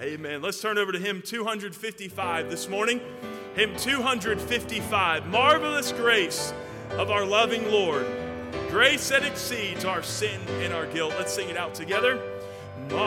Amen. Let's turn over to hymn 255 this morning. Hymn 255, Marvelous Grace of Our Loving Lord. Grace that exceeds our sin and our guilt. Let's sing it out together.